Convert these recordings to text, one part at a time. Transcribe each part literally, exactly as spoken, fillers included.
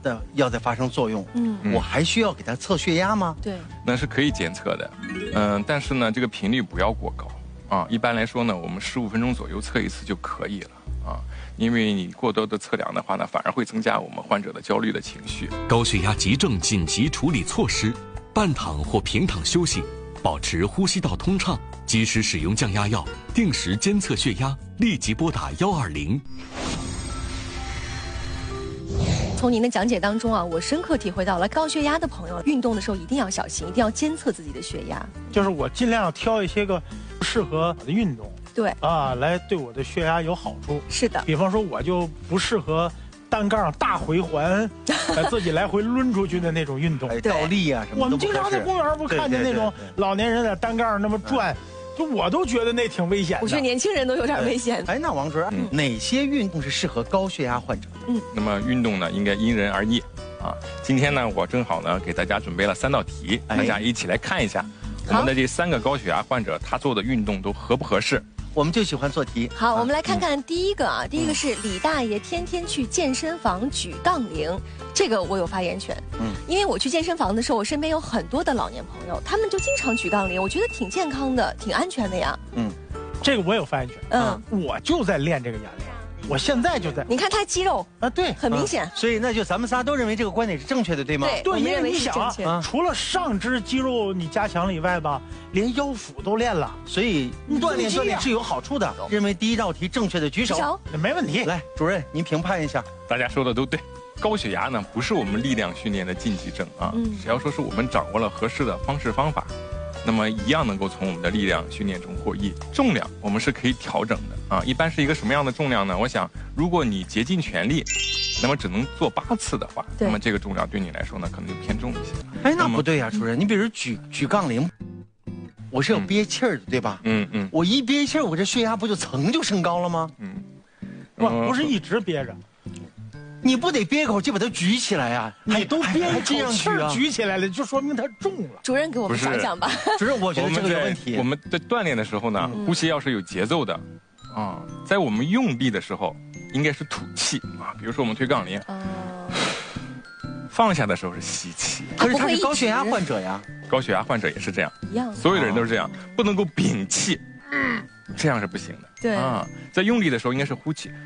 的要在发生作用，嗯，我还需要给他测血压吗？ 对， 那是可以监测的，嗯，但是呢，这个频率不要过高啊。一般来说呢，我们十五分钟左右测一次就可以了啊。因为你过多的测量的话呢，反而会增加我们患者的焦虑的情绪。 高血压急症紧急处理措施：半躺或平躺休息，保持呼吸道通畅，及时使用降压药，定时监测血压，立即拨打幺二零。 从您的讲解当中啊，我深刻体会到了高血压的朋友运动的时候一定要小心，一定要监测自己的血压。 就是我尽量挑一些个适合的运动， 对啊，来对我的血压有好处。 是的， 比方说我就不适合单杠大回环，自己来回抡出去的那种运动， 哎，倒立啊什么我们经常在公园不看见那种老年人在单杠上那么转。就我都觉得那挺危险的， 我觉得年轻人都有点危险。 哎，那王主任，嗯、哪些运动是适合高血压患者的？ 嗯，那么运动呢，应该因人而异啊。今天呢，我正好呢给大家准备了三道题，哎、大家一起来看一下我们的这三个高血压患者他做的运动都合不合适。 我们就喜欢做题。 好，我们来看看第一个啊，第一个是李大爷天天去健身房举杠铃，这个我有发言权。嗯，因为我去健身房的时候，我身边有很多的老年朋友，他们就经常举杠铃，我觉得挺健康的，挺安全的呀。 嗯，这个我有发言权。嗯，我就在练这个哑铃。我现在就在， 你看他肌肉啊，对， 很明显、 嗯。所以那就咱们仨都认为这个观点是正确的，对吗？ 对， 对，因为你想啊， 除了上肢肌肉你加强了以外吧，连腰腹都练了， 所以锻炼锻炼是有好处的。认为第一道题正确的举手， 没问题。 来，主任您评判一下。 大家说的都对，高血压呢不是我们力量训练的禁忌症啊，嗯、只要说是我们掌握了合适的方式方法。那么一样能够从我们的力量训练中获益。重量我们是可以调整的啊，一般是一个什么样的重量呢？我想，如果你竭尽全力，那么只能做八次的话，那么这个重量对你来说呢，可能就偏重一些。 哎，那不对呀、啊，主任，你比如举举杠铃，我是要憋气儿的，对吧？嗯嗯，我一憋气儿，我这血压不就噌就升高了吗？嗯， 不不是一直憋着。 你不得憋口气把它举起来呀、啊？ 你都憋一口气举起来了，就说明它重了。 主任给我们讲讲吧。 主任，我觉得这个有问题。 我们在锻炼的时候呢，呼吸要是有节奏的，啊，在我们用力的时候应该是吐气啊。比如说我们推杠铃，放下的时候是吸气。 可是他是高血压患者呀， 高血压患者也是这样， 一样， 所有的人都是这样，不能够屏气，这样是不行的。 对啊，在用力的时候应该是呼气。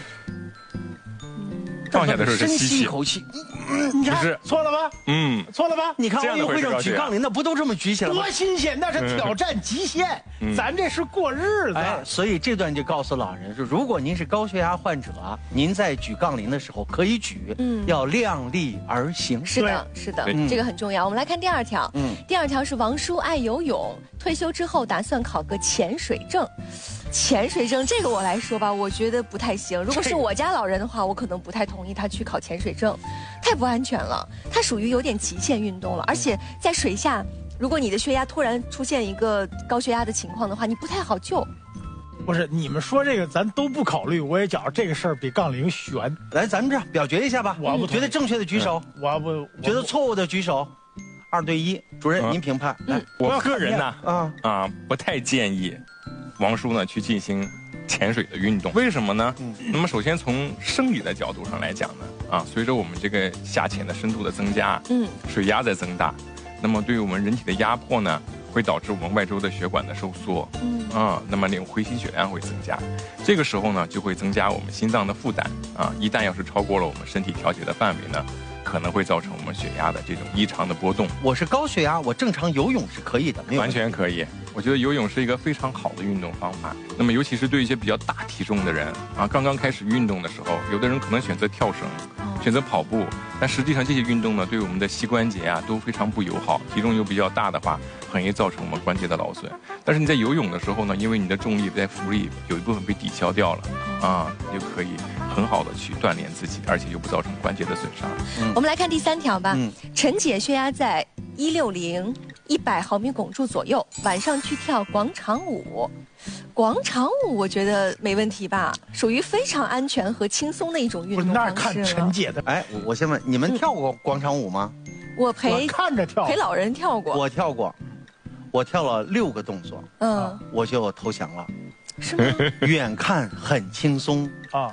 放下的时候是吸气一口气， 你看错了吧？嗯，错了吧？ 你看奥运会上举杠铃的不都这么举起来吗？ 多新鲜，那是挑战极限，咱这是过日子。哎， 所以这段就告诉老人说，如果您是高血压患者，您在举杠铃的时候可以举，嗯，要量力而行。 是的，是的，这个很重要。我们来看第二条，嗯，第二条是王叔爱游泳，退休之后打算考个潜水证。潜水证这个我来说吧，我觉得不太行。如果是我家老人的话，我可能不太同意他去考潜水证，太不安全了。它属于有点极限运动了，而且在水下，如果你的血压突然出现一个高血压的情况的话，你不太好救。 不是，你们说这个咱都不考虑，我也觉得这个事儿比杠铃悬。 来，咱们这样表决一下吧。我不觉得正确的举手， 我不觉得错误的举手。二对一，主任您评判。来， 我个人呢，啊啊，不太建议王叔呢去进行潜水的运动，为什么呢？嗯、那么首先从生理的角度上来讲呢，啊，随着我们这个下潜的深度的增加，嗯，水压在增大，那么对于我们人体的压迫呢，会导致我们外周的血管的收缩，嗯，啊，那么那种回心血量会增加，这个时候呢就会增加我们心脏的负担，啊，一旦要是超过了我们身体调节的范围呢，可能会造成我们血压的这种异常的波动。 我是高血压，我正常游泳是可以的，没有完全可以。我觉得游泳是一个非常好的运动方法。那么尤其是对一些比较大体重的人啊，刚刚开始运动的时候，有的人可能选择跳绳，选择跑步，但实际上这些运动呢，对我们的膝关节啊都非常不友好。体重又比较大的话，很容易造成我们关节的劳损。但是你在游泳的时候呢，因为你的重力在浮力有一部分被抵消掉了，啊，就可以很好的去锻炼自己，而且又不造成关节的损伤。 嗯、我们来看第三条吧。嗯、陈姐血压在一六零。一百毫米汞柱左右，晚上去跳广场舞。广场舞我觉得没问题吧，属于非常安全和轻松的一种运动方式。 那看陈姐的， 哎，我先问，你们跳过广场舞吗？ 我陪我看着跳， 陪老人跳过。 我跳过，我跳了六个动作，嗯，我就投降了。 是吗？ 远看很轻松啊，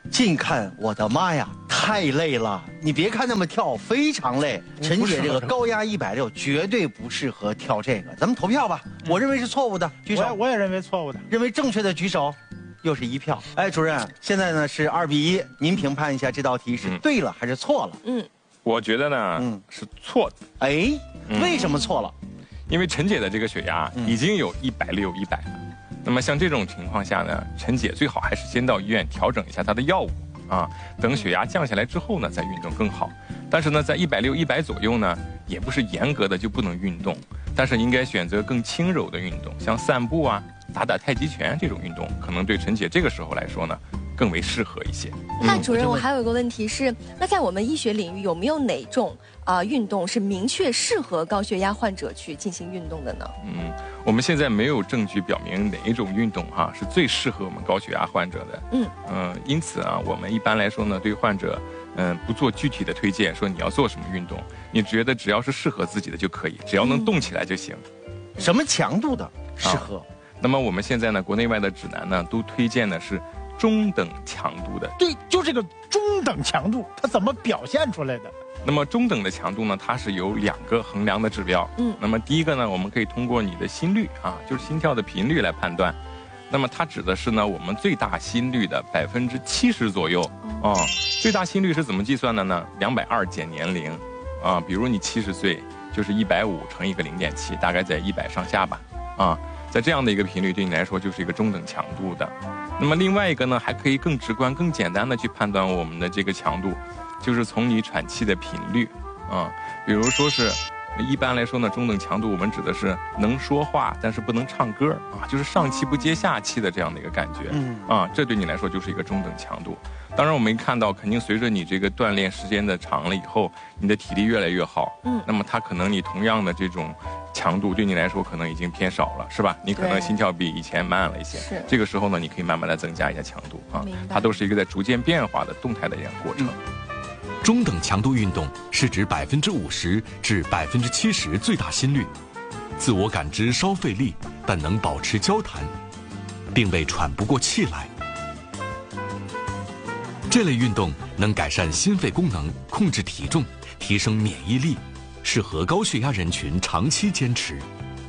近看，我的妈呀，太累了！你别看那么跳，非常累。陈姐这个高压一百六绝对不适合跳这个。咱们投票吧，我认为是错误的，举手。 我我也认为错误的。 认为正确的举手。又是一票。哎，主任，现在呢是二比一，您评判一下这道题是对了还是错了？ 嗯，我觉得呢，嗯，是错的。 哎，为什么错了？ 因为陈姐的这个血压已经有一百六、一百了。那么像这种情况下呢，陈姐最好还是先到医院调整一下她的药物啊，等血压降下来之后呢，再运动更好。但是呢，在一百六、一百左右呢，也不是严格的就不能运动，但是应该选择更轻柔的运动，像散步啊、打打太极拳这种运动，可能对陈姐这个时候来说呢，更为适合一些。 那主任，我还有一个问题是，那在我们医学领域有没有哪种啊、呃、运动是明确适合高血压患者去进行运动的呢？ 嗯，我们现在没有证据表明哪一种运动哈、啊、是最适合我们高血压患者的。嗯嗯、呃，因此啊，我们一般来说呢，对患者嗯、呃、不做具体的推荐，说你要做什么运动，你觉得只要是适合自己的就可以，只要能动起来就行。 嗯、什么强度的适合？啊、 那么我们现在呢，国内外的指南呢，都推荐的是中等强度的。 对，就这个中等强度，它怎么表现出来的？ 那么中等的强度呢，它是有两个衡量的指标。嗯，那么第一个呢，我们可以通过你的心率啊，就是心跳的频率来判断。那么它指的是呢，我们最大心率的百分之七十左右。哦、啊，最大心率是怎么计算的呢？两百二减年龄，啊，比如你七十岁，就是一百五乘一个零点七，大概在一百上下吧。啊，在这样的一个频率对你来说就是一个中等强度的。那么另外一个呢，还可以更直观、更简单的去判断我们的这个强度，就是从你喘气的频率啊，比如说是，一般来说呢，中等强度我们指的是能说话但是不能唱歌啊，就是上气不接下气的这样的一个感觉，嗯啊，这对你来说就是一个中等强度。当然我们看到，肯定随着你这个锻炼时间的长了以后，你的体力越来越好，嗯，那么它可能你同样的这种强度对你来说可能已经偏少了，是吧？你可能心跳比以前慢了一些，是这个时候呢，你可以慢慢的增加一下强度啊，它都是一个在逐渐变化的动态的一个过程。 嗯、中等强度运动是指百分之五十至百分之七十最大心率，自我感知稍费力，但能保持交谈，并未喘不过气来。这类运动能改善心肺功能，控制体重，提升免疫力，适合高血压人群长期坚持。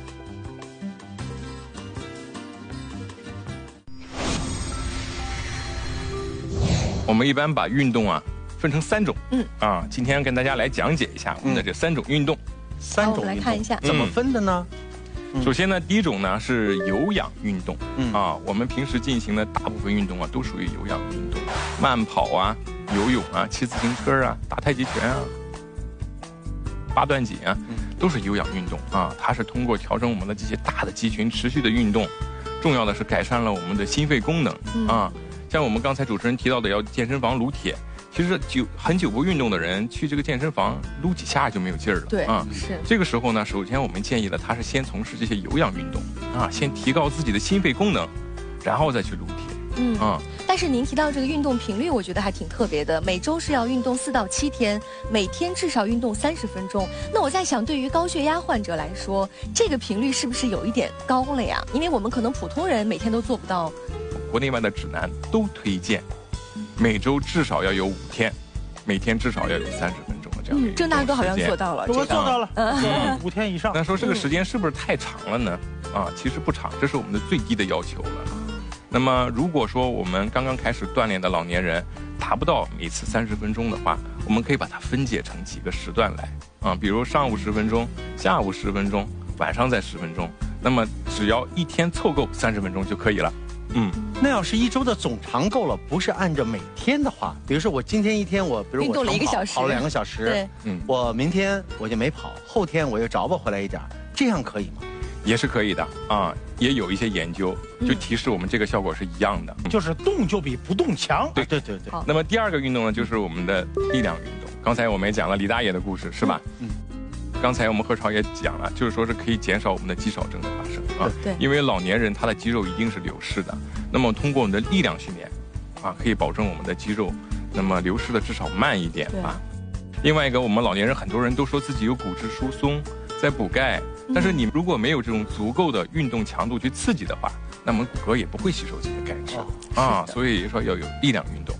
我们一般把运动啊分成三种，嗯啊，今天跟大家来讲解一下我们的这三种运动。 嗯、三种运动， 我们来看一下怎么分的呢？ 嗯、首先呢，第一种呢是有氧运动，嗯啊，我们平时进行的大部分运动啊都属于有氧运动，慢跑啊、游泳啊、骑自行车啊、打太极拳啊、八段锦啊，都是有氧运动啊。它是通过调整我们的这些大的肌群持续的运动，重要的是改善了我们的心肺功能、嗯、啊。像我们刚才主持人提到的要健身房撸铁。其实久很久不运动的人去这个健身房撸几下就没有劲儿了。 对啊，是这个时候呢，首先我们建议的他是先从事这些有氧运动啊，先提高自己的心肺功能，然后再去撸铁。 嗯啊，但是您提到这个运动频率，我觉得还挺特别的，每周是要运动四到七天，每天至少运动三十分钟。那我在想，对于高血压患者来说，这个频率是不是有一点高了呀？因为我们可能普通人每天都做不到。 国内外的指南都推荐。每周至少要有五天，每天至少要有三十分钟的这样的一个时间。 郑大哥好像做到了， 我做到了，嗯，五天以上。 那说这个时间是不是太长了呢？啊，其实不长，这是我们的最低的要求了。那么如果说我们刚刚开始锻炼的老年人达不到每次三十分钟的话，我们可以把它分解成几个时段来啊，比如上午十分钟，下午十分钟，晚上再十分钟。那么只要一天凑够三十分钟就可以了。 嗯，那要是一周的总长够了，不是按照每天的话，比如说我今天一天我，比如我运动了一个小时， 跑了两个小时， 对， 嗯，我明天我就没跑，后天我又找吧回来一点，这样可以吗？ 也是可以的啊，也有一些研究就提示我们这个效果是一样的， 嗯、就是动就比不动强。 对对对对。 那么第二个运动呢，就是我们的力量运动。刚才我们也讲了李大爷的故事，是吧？嗯。刚才我们何超也讲了，就是说是可以减少我们的肌少症的发生啊。 对。 因为老年人他的肌肉一定是流失的，那么通过我们的力量训练，啊，可以保证我们的肌肉，那么流失的至少慢一点吧。另外一个，我们老年人很多人都说自己有骨质疏松，在补钙，但是你如果没有这种足够的运动强度去刺激的话，那么骨骼也不会吸收这些钙质、哦、啊。所以说要有力量运动。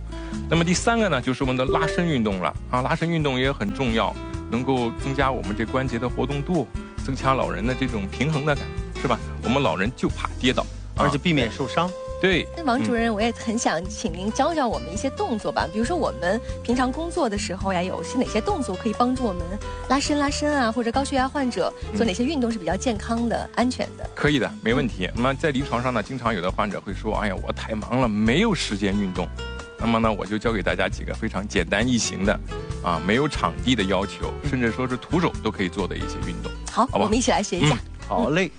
那么第三个呢，就是我们的拉伸运动了啊，拉伸运动也很重要，能够增加我们这关节的活动度，增强老人的这种平衡的感，是吧？我们老人就怕跌倒， 而且避免受伤。 对， 那王主任，我也很想请您教教我们一些动作吧，比如说我们平常工作的时候呀，有些哪些动作可以帮助我们拉伸拉伸啊，或者高血压患者做哪些运动是比较健康的、安全的？ 可以的，没问题。那么在临床上呢，经常有的患者会说，哎呀，我太忙了，没有时间运动。那么呢，我就教给大家几个非常简单易行的，啊，没有场地的要求，甚至说是徒手都可以做的一些运动。 好，好我们一起来学一下。 嗯、好嘞。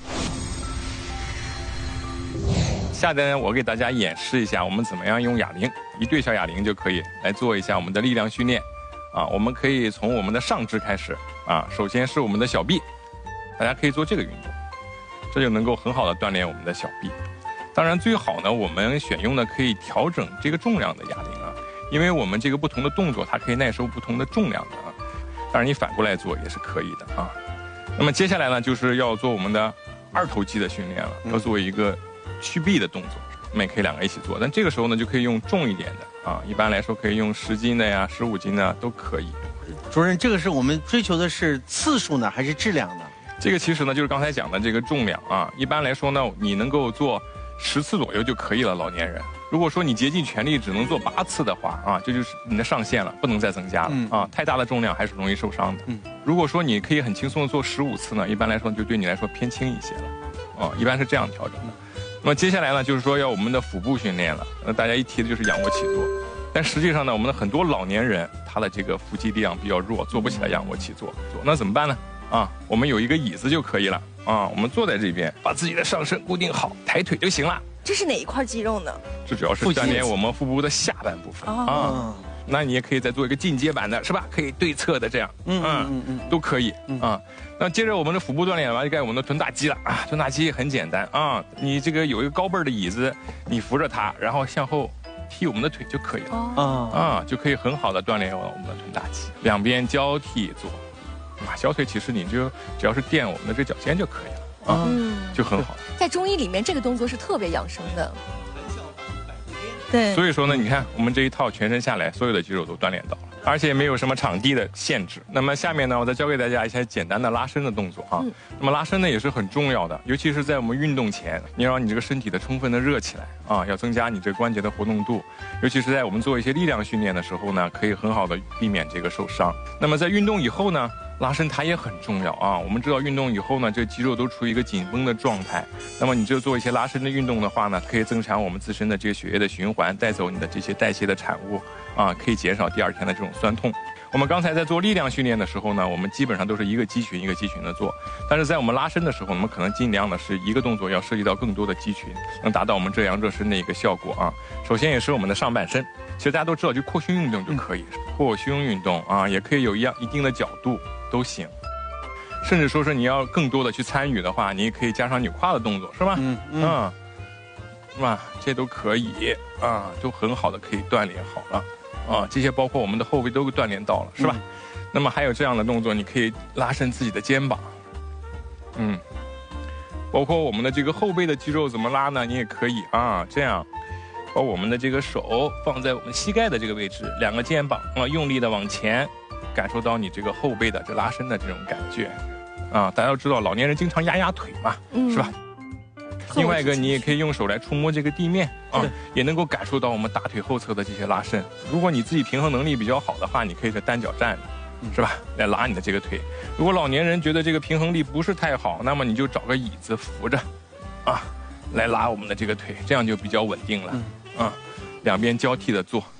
下边我给大家演示一下，我们怎么样用哑铃，一对小哑铃就可以来做一下我们的力量训练。啊，我们可以从我们的上肢开始，啊，首先是我们的小臂，大家可以做这个运动，这就能够很好的锻炼我们的小臂。当然最好呢，我们选用的可以调整这个重量的哑铃啊，因为我们这个不同的动作，它可以耐受不同的重量的啊。当然你反过来做也是可以的啊。那么接下来呢，就是要做我们的二头肌的训练了，要做一个屈臂的动作，我们也可以两个一起做。但这个时候呢，就可以用重一点的啊，一般来说可以用十斤的呀、十五斤的都可以。 主任，这个是我们追求的是次数呢，还是质量呢？ 这个其实呢，就是刚才讲的这个重量啊。一般来说呢，你能够做十次左右就可以了，老年人。如果说你竭尽全力只能做八次的话啊，这就是你的上限了，不能再增加了、嗯、啊。太大的重量还是容易受伤的。嗯，如果说你可以很轻松的做十五次呢，一般来说就对你来说偏轻一些了，啊，一般是这样调整的。那么接下来呢，就是说要我们的腹部训练了。那大家一提的就是仰卧起坐，但实际上呢，我们的很多老年人他的这个腹肌力量比较弱，做不起来仰卧起坐。那怎么办呢？啊，我们有一个椅子就可以了啊，我们坐在这边，把自己的上身固定好，抬腿就行了。 这是哪一块肌肉呢？ 这主要是锻炼我们腹部的下半部分啊。那你也可以再做一个进阶版的，是吧？可以对侧的这样，嗯嗯嗯，都可以啊。那接着我们的腹部锻炼完，就该我们的臀大肌了啊。臀大肌很简单啊，你这个有一个高背的椅子，你扶着它，然后向后踢我们的腿就可以了啊啊，就可以很好的锻炼我们的臀大肌，两边交替做。啊，小腿其实你就只要是垫我们的这脚尖就可以了啊，嗯，就很好。 在中医里面，这个动作是特别养生的。对， 所以说呢，你看我们这一套全身下来，所有的肌肉都锻炼到了，而且没有什么场地的限制。那么下面呢，我再教给大家一些简单的拉伸的动作啊。嗯、那么拉伸呢也是很重要的，尤其是在我们运动前，你要让你这个身体的充分的热起来啊，要增加你这关节的活动度。尤其是在我们做一些力量训练的时候呢，可以很好的避免这个受伤。那么在运动以后呢，拉伸它也很重要啊。我们知道运动以后呢，这肌肉都处于一个紧绷的状态。那么你就做一些拉伸的运动的话呢，可以增强我们自身的这个血液的循环，带走你的这些代谢的产物啊，可以减少第二天的这种酸痛。我们刚才在做力量训练的时候呢，我们基本上都是一个肌群一个肌群的做，但是在我们拉伸的时候，我们可能尽量的是一个动作要涉及到更多的肌群，能达到我们这样热身的一个效果啊。首先也是我们的上半身，其实大家都知道，就扩胸运动就可以，扩胸运动啊，也可以有一样一定的角度都行。甚至说是你要更多的去参与的话，你也可以加上扭胯的动作，是吧？嗯嗯，啊、是吧？这都可以啊，都很好的可以锻炼好了啊。这些包括我们的后背都锻炼到了，是吧？嗯、那么还有这样的动作，你可以拉伸自己的肩膀，嗯，包括我们的这个后背的肌肉怎么拉呢？你也可以啊，这样，把我们的这个手放在我们膝盖的这个位置，两个肩膀啊用力的往前。感受到你这个后背的这拉伸的这种感觉，啊，大家都知道老年人经常压压腿嘛，嗯、是吧？另外一个，你也可以用手来触摸这个地面啊，也能够感受到我们大腿后侧的这些拉伸。如果你自己平衡能力比较好的话，你可以在单脚站着，是吧？来拉你的这个腿。如果老年人觉得这个平衡力不是太好，那么你就找个椅子扶着，啊，来拉我们的这个腿，这样就比较稳定了，啊，两边交替的做。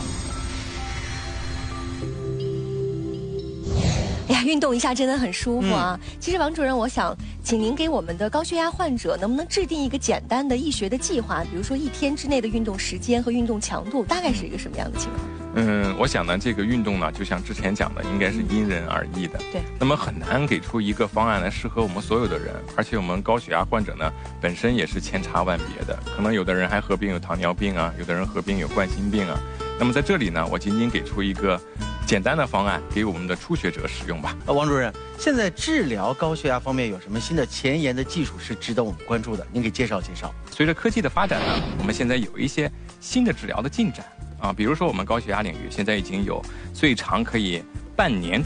哎呀，运动一下真的很舒服啊！嗯、其实王主任，我想请您给我们的高血压患者，能不能制定一个简单的易学的计划？比如说一天之内的运动时间和运动强度，大概是一个什么样的情况？ 嗯，我想呢，这个运动呢，就像之前讲的，应该是因人而异的。对。那么很难给出一个方案来适合我们所有的人，而且我们高血压患者呢，本身也是千差万别的，可能有的人还合并有糖尿病啊，有的人合并有冠心病啊。那么在这里呢，我仅仅给出一个简单的方案给我们的初学者使用吧。 呃，王主任，现在治疗高血压方面有什么新的前沿的技术是值得我们关注的？您给介绍介绍。 随着科技的发展呢，我们现在有一些新的治疗的进展啊，比如说我们高血压领域现在已经有最长可以半年